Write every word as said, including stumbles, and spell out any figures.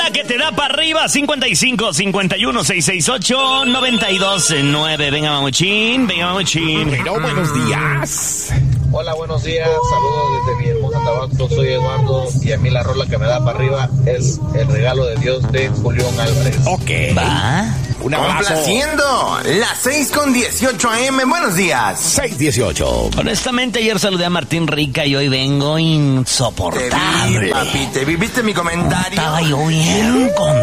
La que te da para arriba, cincuenta y cinco, cincuenta y uno, seiscientos sesenta y ocho, noventa y dos nueve. Venga, mamuchín, venga, mamuchín. Bueno, buenos días. Hola, buenos días, saludos desde mi hermosa Tabasco, soy Eduardo y a mí la rola que me da para arriba es El regalo de Dios de Julián Álvarez. Ok. Va. Un abrazo. Complaciendo, las seis con dieciocho a eme, buenos días. seis dieciocho. Honestamente, ayer saludé a Martín Rica y hoy vengo Te insoportable. vi, papi, te vi, ¿viste mi comentario? Estaba yo bien con